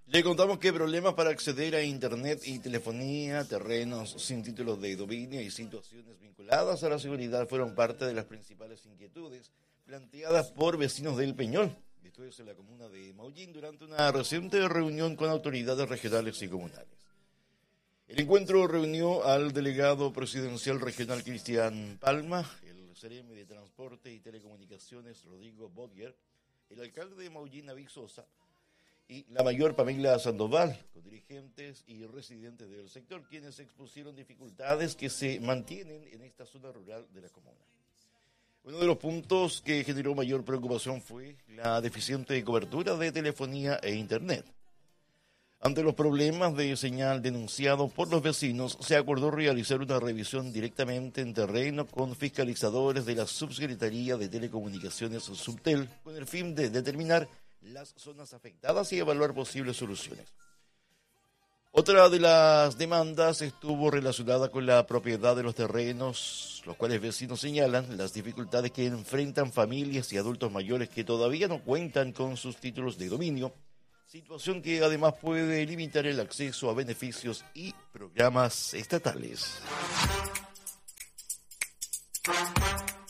Le contamos que problemas para acceder a Internet y telefonía, terrenos sin títulos de dominio y situaciones vinculadas a la seguridad fueron parte de las principales inquietudes planteadas por vecinos del Peñol. Esto es en la comuna de Maullín durante una reciente reunión con autoridades regionales y comunales. El encuentro reunió al delegado presidencial regional Cristian Palma, el CRM de Transporte y Telecomunicaciones Rodrigo Bodger, el alcalde de Maullín David Sosa y la mayor Pamela Sandoval, con dirigentes y residentes del sector, quienes expusieron dificultades que se mantienen en esta zona rural de la comuna. Uno de los puntos que generó mayor preocupación fue la deficiente cobertura de telefonía e internet. Ante los problemas de señal denunciados por los vecinos, se acordó realizar una revisión directamente en terreno con fiscalizadores de la Subsecretaría de Telecomunicaciones Subtel, con el fin de determinar las zonas afectadas y evaluar posibles soluciones. Otra de las demandas estuvo relacionada con la propiedad de los terrenos, los cuales vecinos señalan las dificultades que enfrentan familias y adultos mayores que todavía no cuentan con sus títulos de dominio, situación que además puede limitar el acceso a beneficios y programas estatales.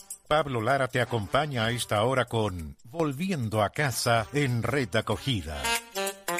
Pablo Lara te acompaña a esta hora con Volviendo a Casa en Red Acogida.